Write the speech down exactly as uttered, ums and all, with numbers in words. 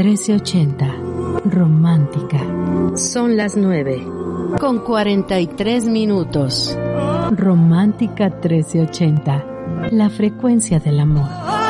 trece ochenta. Romántica. Son las nueve, con cuarenta y tres minutos. Romántica trece ochenta. La frecuencia del amor.